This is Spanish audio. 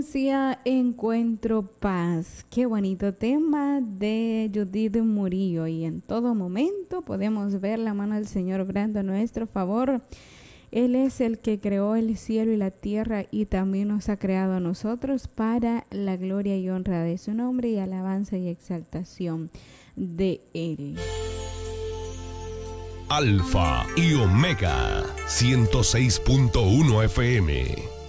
Encuentro paz. Qué bonito tema de Judith Murillo. Y en todo momento podemos ver la mano del Señor obrando a nuestro favor. Él es el que creó el cielo y la tierra y también nos ha creado a nosotros para la gloria y honra de su nombre y alabanza y exaltación de Él. Alfa y Omega 106.1 FM.